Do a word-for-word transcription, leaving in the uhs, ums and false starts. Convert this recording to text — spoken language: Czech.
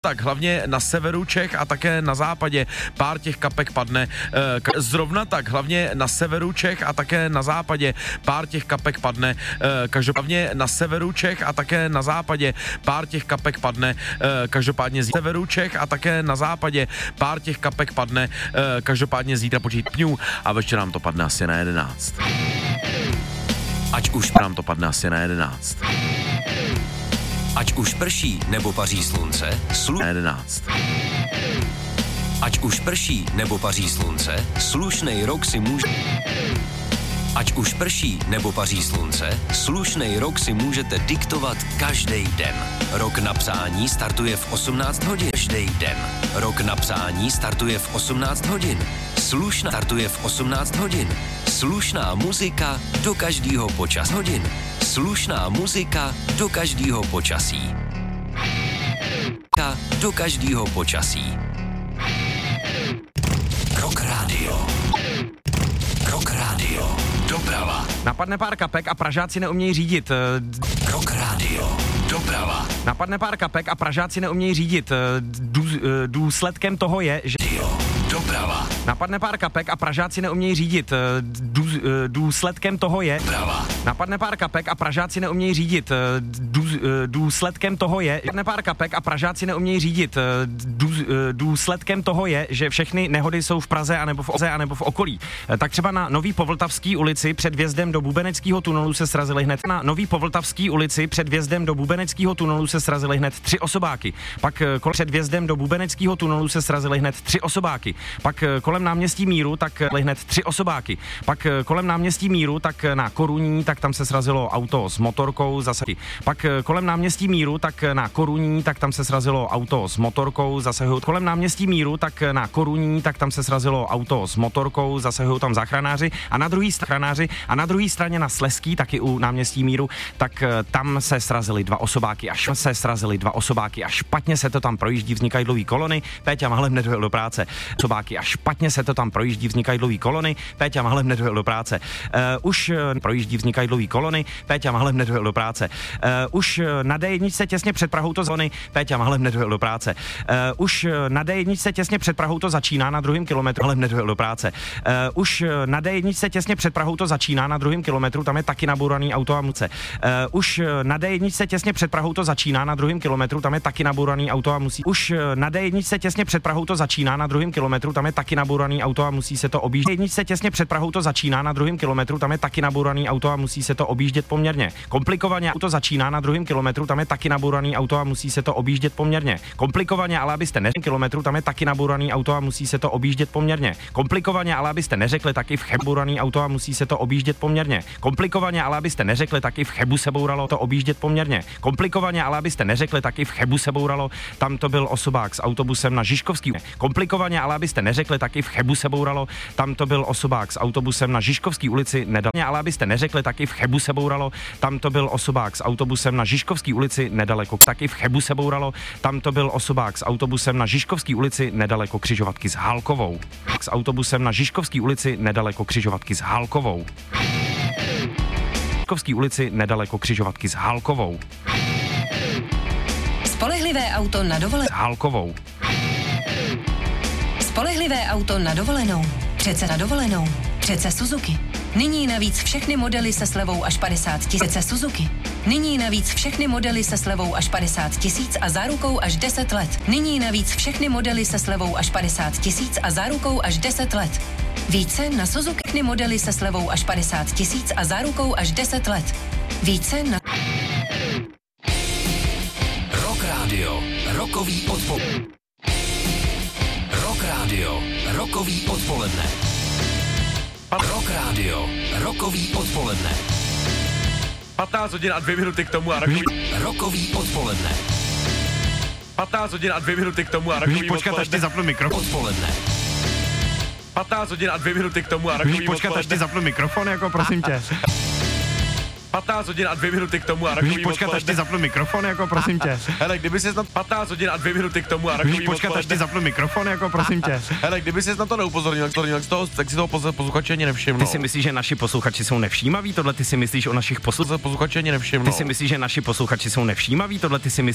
Tak hlavně na severu Čech a také na západě pár těch kapek padne. Zrovna tak hlavně na severu Čech a také na západě pár těch kapek padne. Každopádně na severu Čech a také na západě pár těch kapek padne. Každopádně z severu Čech a také na západě pár těch kapek padne. Každopádně zítra počít pňů a večer nám to padne asi na jedenáct. Ať už nám to padne asi na jedenáct. Ať už prší nebo paří slunce, slu... jedenáct. Ať už prší nebo paří slunce, slušnej rok si může... Ať už prší nebo paří slunce, slušnej rok si můžete diktovat každý den. Rok na psání startuje v osmnáct hodin. Každý den. Rok na psání startuje v osmnáct hodin. Slušná startuje v osmnáct hodin. Slušná muzika do každého počas hodin. Slušná muzika do každého počasí. Do každého počasí. Rock Radio. Rock Radio. Doprava. Napadne pár kapek a Pražáci neumějí řídit. Rock Radio. Doprava. Napadne pár kapek a Pražáci neumějí řídit. Dů, důsledkem toho je, že... Doprava. Napadne pár kapek a Pražáci neumějí řídit. Dů, důsledkem toho je... Doprava. Napadne pár kapek a Pražáci neumějí řídit. Dů, důsledkem toho je... Napadne pár kapek a Pražáci neumějí řídit. Dů, důsledkem toho je, že všechny nehody jsou v Praze anebo v Oze anebo v okolí. Tak třeba na Nový Povltavský ulici před vjezdem do Bubeneckého tunelu se srazily hned na Nový Povltavský ulici před vjezdem do Bubeneckého tunelu se srazily hned tři osobáky. Pak kolem před vjezdem do Bubeneckého tunelu se srazily hned tři osobáky. Pak kolem náměstí Míru tak hned tři osobáky. Pak kolem náměstí Míru tak na Koruní tak tam se srazilo auto s motorkou zase. Pak kolem náměstí Míru tak na Koruní tak tam se srazilo auto s motorkou zase. Kolem náměstí Míru tak na Koruní tak tam se srazilo auto s motorkou zase tam záchranáři a na druhý straně a na druhé straně na Slezský taky u náměstí Míru tak tam se srazily dva osobáky až se srazily dva osobáky a špatně se to tam projíždí, vznikají dlouhý kolony. Péťa Mahlem nedojel do práce. Osobáky a špatně se to tam projíždí, vznikají dlouhý kolony. Péťa Mahlem nedojel do práce. Uh, už projíždí, vznikají dlouhý kolony. Péťa Mahlem nedojel do práce. Uh, už na D jedna těsně před Prahou to zóny. Péťa Mahlem nedojel do práce. Uh, už na D jedna těsně před Prahou to začíná na druhém kilometru. Mahlem nedojel do práce. Uh, už na D jedna těsně před Prahou to začíná na druhém kilometru, tam je taky nabouraný auto a muce. Uh, už na D jedna těsně před Prahou to začíná na druhém kilometru, tam je taky nabouraný auto a musí. Už na D jedna těsně před Prahou to začíná na druhém kilometru, tam je taky nabouraný auto a musí se to objíždět. D jedna těsně před Prahou to začíná na druhém kilometru, tam je taky nabouraný auto a musí se to objíždět poměrně komplikovaně. Auto začíná na druhém kilometru, tam je taky nabouraný auto a musí se to objíždět poměrně komplikovaně, ale abyste neřekli kilometru, tam je taky nabouraný auto a musí se to objíždět poměrně komplikovaně, ale abyste neřekli taky v Chebu bouraný auto a musí se to objíždět poměrně komplikovaně, ale abyste neřekli taky v Chebu se bouralo to objíždět poměrně komplikovaně, ale abyste neřekli taky v Chebu se bouralo, tam to byl osobák s autobusem na Žižkovský. Komplikovaně, ale abyste neřekli taky v Chebu se bouralo, tam to byl osobák s autobusem na Žižkovský ulici nedaleko, ale abyste neřekli taky v Chebu se bouralo, tam to byl osobák s autobusem na Žižkovský ulici nedaleko, taky v Chebu se bouralo, tam to byl osobák s autobusem na Žižkovský ulici nedaleko křižovatky s Hálkovou. S autobusem na Žižkovský ulici nedaleko křižovatky s Hálkovou. Žižkovský ulici nedaleko křižovatky s Hálkovou. Spolehlivé auto na dovolenou. S Hálkovou. Spolehlivé auto na dovolenou. Přece na dovolenou. Přece Suzuki. Nyní navíc všechny modely se slevou až padesát tisíc. Přece Suzuki. Nyní navíc všechny modely se slevou až padesát tisíc a zárukou až deset let. Nyní navíc všechny modely se slevou až padesát tisíc a zárukou až deset let. Více na Suzuki modely se slevou až padesát tisíc a zárukou až deset let. Více na... Rock Radio. Rokový odpoledne. Rock Radio. Rokový odpoledne. Rock Radio. Rokový odpoledne. patnáct hodin a dvě minuty k tomu a rokový... Rokový odpoledne. patnáct hodin a dvě minuty k tomu a rokový počkat, až ty zapnu mikrofon. Odpoledne. patnáct hodin a dvě minuty k tomu a rokový počkat, až ty zapnu mikrofon, jako prosím tě. patnáct hodin a dvě minuty k tomu a rokový počkat, až ty zapnu mikrofon, jako prosím tě. Hele, kdyby ses na patnáct hodin a dvě minuty k tomu a rokový počkat, až ty zapnu mikrofon, jako prosím tě. Hele, kdyby ses na to neupozornil, tak, toho, tak si toho posluchače ani nevšimnou. Ty si myslíš, že naši posluchači jsou nevšímaví? Tohle ty si myslíš o našich posluchačích? Posluchače ani nevšimnou. Ty si myslíš, že naši posluchači jsou nevšímaví? Tohle ty si myslíš